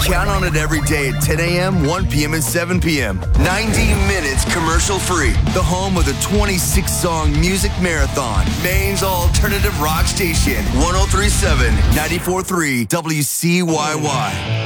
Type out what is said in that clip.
Count on it every day at 10 a.m., 1 p.m., and 7 p.m. 90 minutes commercial-free. The home of the 26-song music marathon. Maine's alternative rock station. 103.7, 94.3 WCYY.